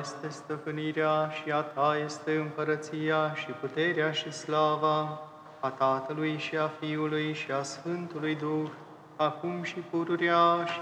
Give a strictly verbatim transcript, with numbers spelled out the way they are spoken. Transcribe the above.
este stăpânirea și a Ta este împărăția și puterea și slava a Tatălui și a Fiului și a Sfântului Duh, acum și pururea și